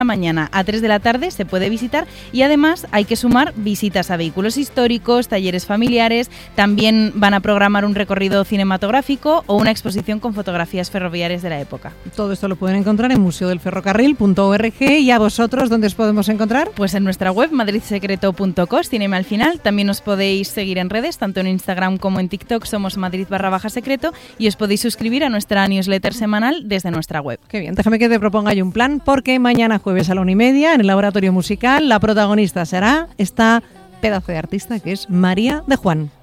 mañana a 3 de la tarde se puede visitar y además hay que sumar visitas a vehículos históricos, talleres familiares, también van a programar un recorrido cinematográfico o una exposición con fotografías ferroviarias de la época. Todo esto lo pueden encontrar en museodelferrocarril.org. ¿Y a vosotros dónde os podemos encontrar? Pues en nuestra web madridsecreto.co, tiene al final. También os podéis seguir en redes, tanto en Instagram como en TikTok, somos Madrid_secreto, y os podéis suscribir a nuestra newsletter semanal desde nuestra web. Qué bien, déjame que te proponga yo un plan, porque mañana jueves a la 1:30 en el Laboratorio Musical la protagonista será esta pedazo de artista que es María de Juan.